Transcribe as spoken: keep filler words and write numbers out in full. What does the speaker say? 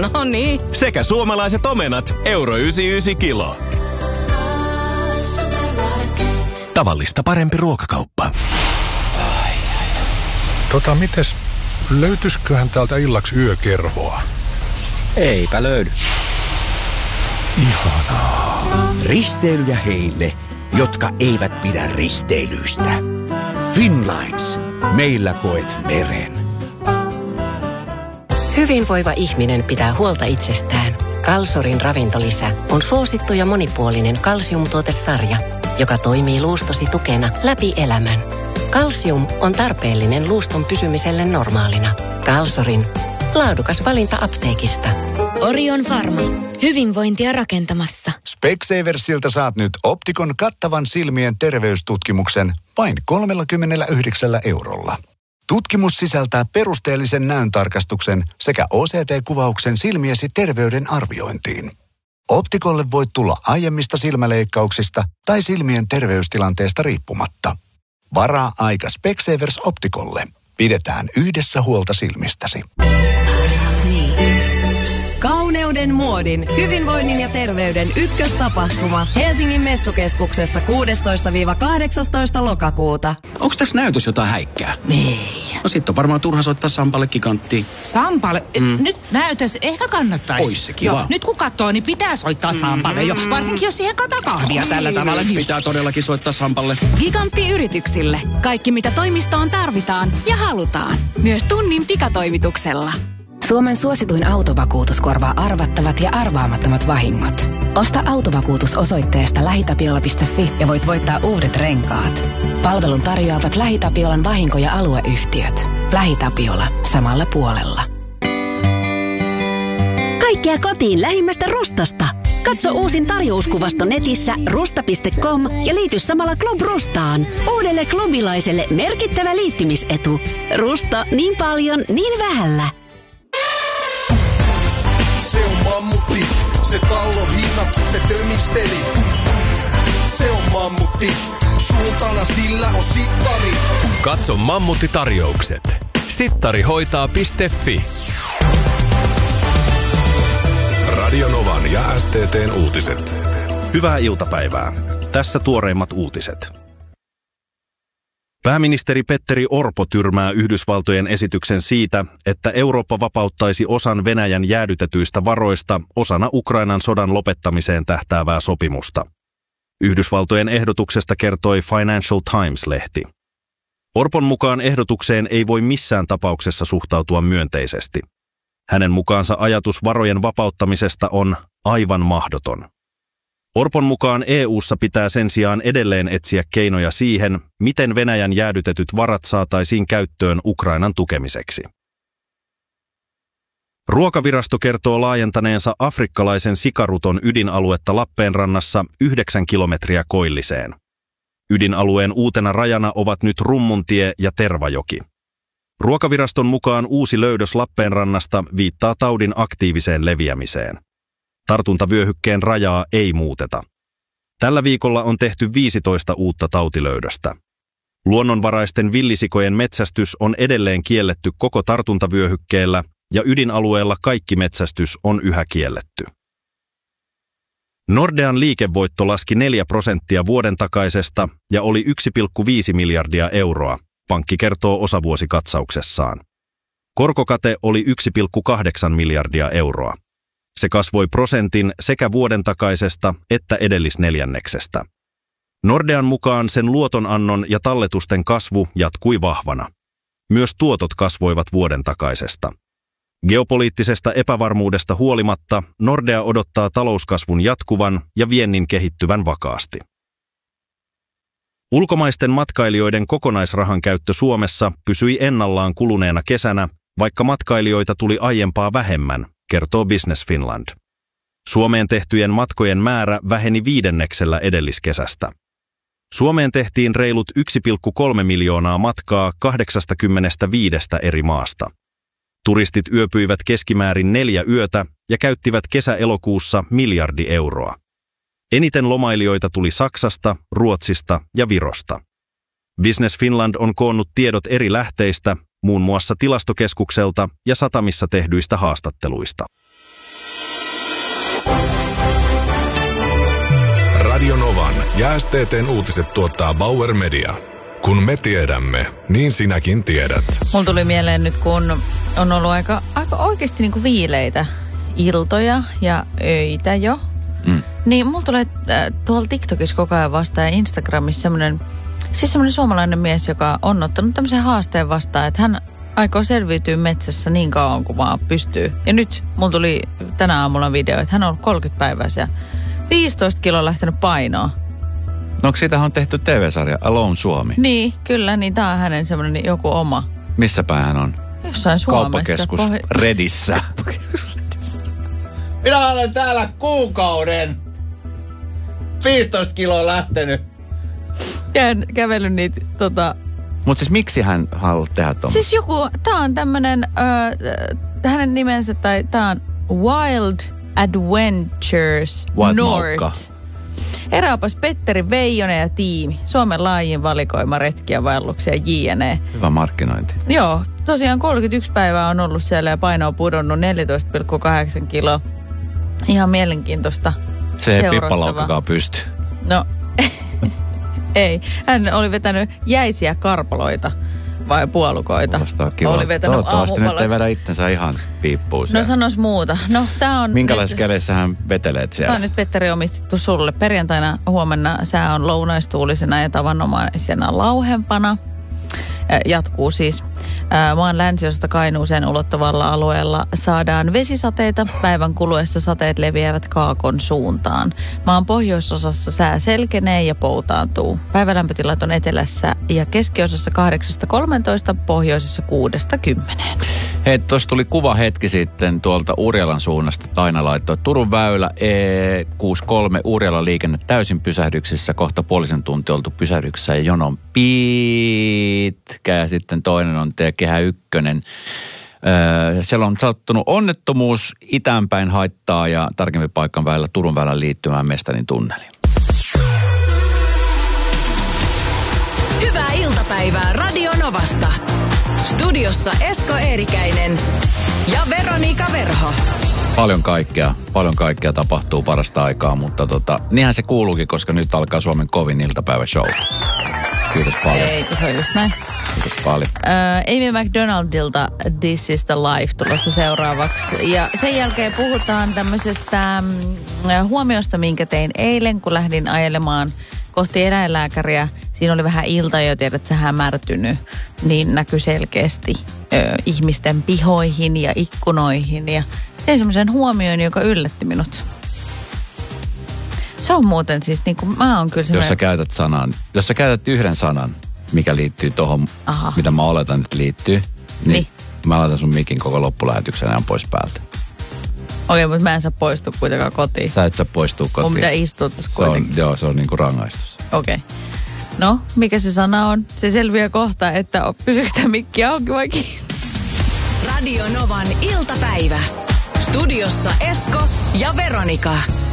No niin. Sekä suomalaiset omenat, euro yhdeksänkymmentäyhdeksän kilo. Tavallista parempi ruokakauppa. Tota, mites, löytyisiköhän täältä illaksi yökerhoa? Eipä löydy. Ihanaa. Risteilyjä heille, jotka eivät pidä risteilyistä. Finnlines. Meillä koet meren. Hyvinvoiva ihminen pitää huolta itsestään. Kalsorin ravintolisä on suosittu ja monipuolinen kalsiumtuotesarja, joka toimii luustosi tukena läpi elämän. Kalsium on tarpeellinen luuston pysymiselle normaalina. Kalsorin. Laadukas valinta apteekista. Orion Pharma. Hyvinvointia rakentamassa. Specsaversilta saat nyt Optikon kattavan silmien terveystutkimuksen vain kolmekymmentäyhdeksän eurolla. Tutkimus sisältää perusteellisen näöntarkastuksen sekä O C T-kuvauksen silmiesi terveyden arviointiin. Optikolle voit tulla aiemmista silmäleikkauksista tai silmien terveystilanteesta riippumatta. Varaa aika Specsavers Optikolle. Pidetään yhdessä huolta silmistäsi. Kauneuden, muodin, hyvinvoinnin ja terveyden ykköstapahtuma Helsingin Messukeskuksessa kuudestoista kahdeksastoista lokakuuta. Onks tässä näytös jotain häikkää? Ei. No sit on varmaan turha soittaa Sampalle Giganttiin. Sampalle? Mm. Nyt näytös ehkä kannattaisi. Ois se kiva. Joo, nyt kun katsoo, niin pitää soittaa Sampalle jo. Varsinkin jos siihen kataa kahvia mm. tällä tavalla. Niin... Pitää todellakin soittaa Sampalle. Gigantti yrityksille. Kaikki mitä toimistoon tarvitaan ja halutaan. Myös tunnin pikatoimituksella. Suomen suosituin autovakuutus korvaa arvattavat ja arvaamattomat vahingot. Osta autovakuutus osoitteesta lähitapiola piste fi ja voit voittaa uudet renkaat. Palvelun tarjoavat LähiTapiolan vahinko- ja alueyhtiöt. LähiTapiola. Samalla puolella. Kaikkea kotiin lähimmästä Rustasta. Katso uusin tarjouskuvasto netissä rusta piste com ja liity samalla Club Rustaan. Uudelle klubilaiselle merkittävä liittymisetu. Rusta niin paljon, niin vähällä. Se on mammutti, se kallon hinnat, se tömisteli. Se on mammutti, suuntana sillä on sittari. Katso Mammutti-tarjoukset. sittari hoitaa piste fi. Radio Novan ja S T T:n uutiset. Hyvää iltapäivää. Tässä tuoreimmat uutiset. Pääministeri Petteri Orpo tyrmää Yhdysvaltojen esityksen siitä, että Eurooppa vapauttaisi osan Venäjän jäädytetyistä varoista osana Ukrainan sodan lopettamiseen tähtäävää sopimusta. Yhdysvaltojen ehdotuksesta kertoi Financial Times-lehti. Orpon mukaan ehdotukseen ei voi missään tapauksessa suhtautua myönteisesti. Hänen mukaansa ajatus varojen vapauttamisesta on aivan mahdoton. Orpon mukaan E U:ssa pitää sen sijaan edelleen etsiä keinoja siihen, miten Venäjän jäädytetyt varat saataisiin käyttöön Ukrainan tukemiseksi. Ruokavirasto kertoo laajentaneensa afrikkalaisen sikaruton ydinaluetta Lappeenrannassa yhdeksän kilometriä koilliseen. Ydinalueen uutena rajana ovat nyt Rummuntie ja Tervajoki. Ruokaviraston mukaan uusi löydös Lappeenrannasta viittaa taudin aktiiviseen leviämiseen. Tartuntavyöhykkeen rajaa ei muuteta. Tällä viikolla on tehty viisitoista uutta tautilöydöstä. Luonnonvaraisten villisikojen metsästys on edelleen kielletty koko tartuntavyöhykkeellä ja ydinalueella kaikki metsästys on yhä kielletty. Nordean liikevoitto laski neljä prosenttia vuoden takaisesta ja oli yksi pilkku viisi miljardia euroa, pankki kertoo osavuosikatsauksessaan. Korkokate oli yksi pilkku kahdeksan miljardia euroa. Se kasvoi prosentin sekä vuoden takaisesta että edellisneljänneksestä. Nordean mukaan sen luotonannon ja talletusten kasvu jatkui vahvana. Myös tuotot kasvoivat vuoden takaisesta. Geopoliittisesta epävarmuudesta huolimatta Nordea odottaa talouskasvun jatkuvan ja viennin kehittyvän vakaasti. Ulkomaisten matkailijoiden kokonaisrahan käyttö Suomessa pysyi ennallaan kuluneena kesänä, vaikka matkailijoita tuli aiempaa vähemmän, kertoo Business Finland. Suomeen tehtyjen matkojen määrä väheni viidenneksellä edelliskesästä. Suomeen tehtiin reilut yksi pilkku kolme miljoonaa matkaa kahdeksankymmentäviisi eri maasta. Turistit yöpyivät keskimäärin neljä yötä ja käyttivät kesä-elokuussa miljardi euroa. Eniten lomailijoita tuli Saksasta, Ruotsista ja Virosta. Business Finland on koonnut tiedot eri lähteistä, muun muassa tilastokeskukselta ja satamissa tehdyistä haastatteluista. Radio Novan ja S T T:n uutiset tuottaa Bauer Media. Kun me tiedämme, niin sinäkin tiedät. Mulla tuli mieleen nyt, kun on ollut aika, aika oikeasti niin kuin viileitä iltoja ja öitä jo. Mm. Niin mulla tulee äh, tuolla TikTokissa koko ajan vastaan ja Instagramissa semmoinen, siis semmoinen suomalainen mies, joka on ottanut tämmöisen haasteen vastaan, että hän aikoo selviytyä metsässä niin kauan kuin vaan pystyy. Ja nyt mulla tuli tänä aamulla video, että hän on ollut kolmekymmentä päivää siellä. viisitoista kiloa lähtenyt painoa. No onko siitähän on tehty T V-sarja Alone Suomi? Niin, kyllä, niin tää on hänen semmoinen joku oma. Missä päin hän on? Jossain Suomessa. Kauppakeskus Poh- Redissä. Minä olen täällä kuukauden. viisitoista kiloa lähtenyt. Käyn kävellyt niitä tota... Mutta siis miksi hän haluaa tehdä tuon? Siis joku, tää on tämmönen, äh, hänen nimensä, tai tää on Wild Adventures Wild North. Maukka. Eräopas Petteri Veijonen ja tiimi. Suomen laajin valikoima retkiä, vaelluksia jne. Hyvä markkinointi. Joo, tosiaan kolmekymmentäyksi päivää on ollut siellä ja paino on pudonnut neljätoista pilkku kahdeksan kiloa. Ihan mielenkiintoista. Se ei pippalaukkakaan pysty. No, ei. Hän oli vetänyt jäisiä karpaloita vai puolukoita. Oli vetänyt toivottavasti nyt ei vedä itsensä ihan piippuun. No sanos muuta. No, tää on minkälaisessa kädessä hän veteleet siellä? Tää on nyt Petteri omistettu sulle. Perjantaina huomenna sää on lounaistuulisena ja tavanomaisena lauhempana. Jatkuu siis. Maan länsiosasta Kainuuseen ulottuvalla alueella saadaan vesisateita. Päivän kuluessa sateet leviävät kaakon suuntaan. Maan pohjoisosassa sää selkenee ja poutaantuu. Päivälämpötilat on etelässä ja keskiosassa kahdeksasta kolmeentoista, pohjoisessa kuudesta kymmeneen. Hei, tuossa tuli kuva hetki sitten tuolta Urjalan suunnasta. Taina laittoi Turun väylä E kuusikymmentäkolme Urjalan liikenne täysin pysähdyksissä. Kohta puolisen tunti oltu pysähdyksissä ja jonon pitkä. Ja sitten toinen on te Kehä ykkönen. Öö, siellä on sattunut onnettomuus, itäänpäin haittaa ja tarkemmin paikan väillä Turun väylän liittymään Mestarin tunneliin. Hyvää iltapäivää Radio Novasta. Studiossa Esko Eerikäinen ja Veronika Verho. Paljon kaikkea, paljon kaikkea tapahtuu parasta aikaa, mutta tota, niinhän se kuuluukin, koska nyt alkaa Suomen kovin iltapäiväshow. Kiitos paljon. Ei, kun se on just näin. Kiitos paljon. Uh, Amy McDonaldilta This is the Life tulossa seuraavaksi. Ja sen jälkeen puhutaan tämmöisestä uh, huomiosta, minkä tein eilen, kun lähdin ajelemaan kohti eläinlääkäriä. Siinä oli vähän ilta jo, tiedät, sä hämärtynyt, niin näkyi selkeästi ö, ihmisten pihoihin ja ikkunoihin. Ja tein semmoisen huomioon, joka yllätti minut. Se on muuten siis niin kuin mä oon kyllä semmoinen... Jos sä käytät sanan, jos sä käytät yhden sanan, mikä liittyy tohon, Aha. mitä mä oletan, että liittyy, niin, niin. mä laitan sun mikin koko loppulähetyksen ajan pois päältä. Okei, mutta mä en saa poistua kuitenkaan kotiin. Sä et saa poistua kotiin. Mun pitää istua tässä kuitenkin. Se on, joo, se on niin kuin rangaistus. Okei. Okay. No, mikä se sana on? Se selviää kohta, että pysyykö tämä mikki auki vai kiinni? Radio Novan iltapäivä. Studiossa Esko ja Veronika.